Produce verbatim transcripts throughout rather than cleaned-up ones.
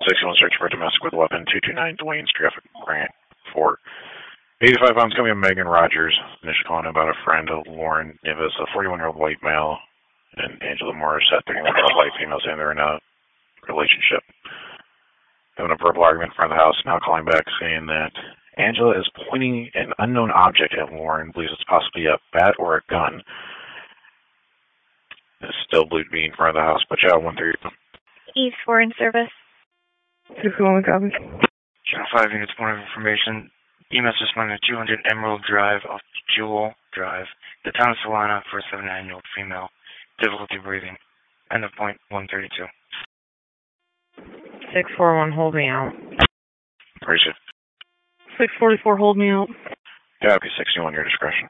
sixty-one search for domestic with weapon, two two nine Dwayne's traffic grant for eighty-five pounds coming of Megan Rogers. Initially calling about a friend of Lauren Nivis, a forty-one-year-old white male, and Angela Morris, a thirty-one-year-old white female, saying they're in a relationship. Having a verbal argument in front of the house, now calling back saying that Angela is pointing an unknown object at Lauren, believes it's possibly a bat or a gun. It's still believed to be in front of the house, but yeah, one thirty. East four in service. six one, copy. Channel five units, point of information. E M S responding to two hundred Emerald Drive off Jewel Drive, the town of Solana, for a seventy-nine-year-old female. Difficulty breathing. End of point one thirty-two. six four one, hold me out. Appreciate it. six forty-four, hold me out. Copy, sixty-one, your discretion.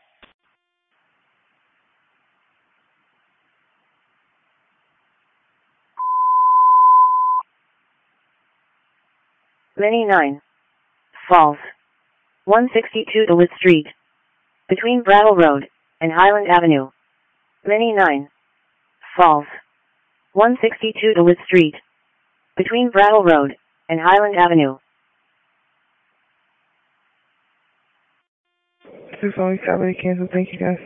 Mini nine. Falls. one sixty-two DeWitt Street. Between Brattle Road and Highland Avenue. Mini nine. Falls. one sixty-two DeWitt Street. Between Brattle Road and Highland Avenue. six one, copy, cancel, thank you guys.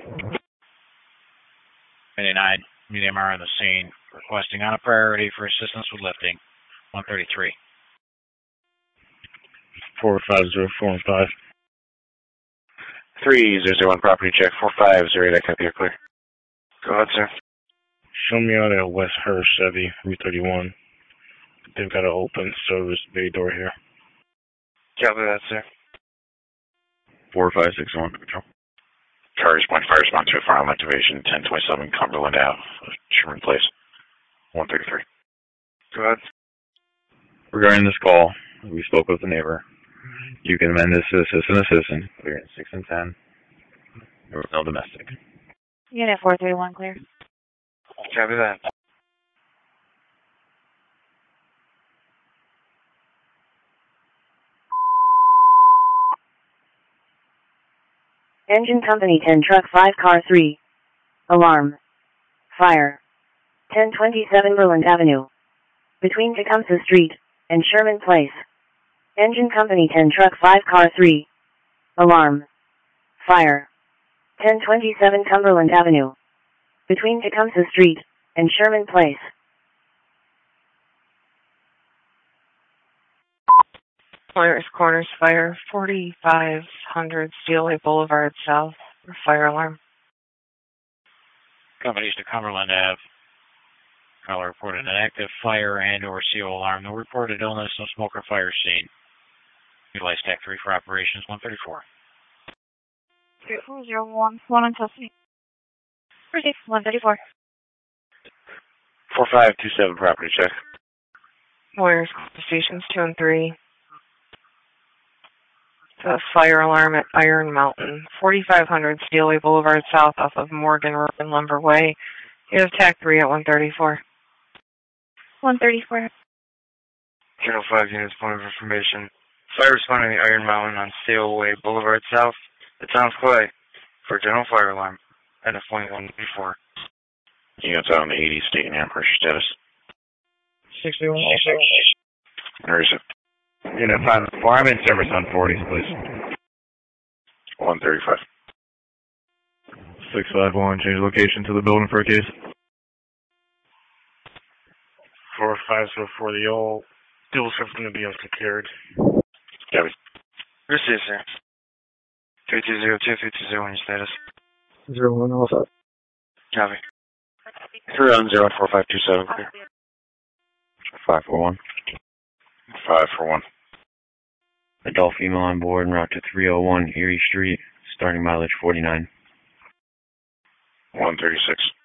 Mini nine, Media M R on the scene, requesting on a priority for assistance with lifting. one thirty-three. four five zero four and five. three zero zero one property check, four five zero eight, I copy, you're clear. Go ahead, sir. Show me out at West Hurst Chevy, Route thirty-one. They've got an open service bay door here. Copy that, sir. four five six one, control. Charge point fire response to fire activation, ten twenty-seven Cumberland Ave, Sherman Place, one thirty-three. Go ahead. Regarding this call, we spoke with the neighbor. You can amend this to assistant assistant. Clear at six and ten. There was no domestic. Unit four thirty-one, clear. Copy that. Engine Company ten Truck five Car three. Alarm. Fire. ten twenty-seven Berland Avenue. Between Tecumseh Street and Sherman Place. Engine Company ten Truck five Car three. Alarm. Fire. ten twenty-seven Cumberland Avenue. Between Tecumseh Street and Sherman Place. Polaris Corners Fire, forty-five hundred Steelway Boulevard South. Fire alarm. Companies to Cumberland Ave. Caller reported an active fire and or C O alarm. No reported illness, no smoke or fire scene. Utilize TAC three for operations, one thirty-four. three four zero one, one on custody. Proceed, one thirty-four. four five two seven property check. Warriors stations two and three. The fire alarm at Iron Mountain, forty-five hundred Steelway Boulevard South off of Morgan Road and Lumber Way. You have TAC three at one thirty-four. one thirty-four. Channel five units, point of information. Fire responding to Iron Mountain on Steelway Boulevard South, the town's Clay, for general fire alarm. End of point one thirty-four. Units out on the eighty, state and amperage status. sixty-one. Where is it? Unit five four, I'm in service on forties, please. one thirty-five. six five one, change location to the building for a case. four five zero four, the old dual system to be unsecured. Copy. Received, sir. three two zero two, three two zero one, your status. zero one, all set. Copy. three one zero four five two seven, clear. five four one. five four one. Adult female on board en route to three oh one Erie Street, starting mileage forty-nine. one thirty-six.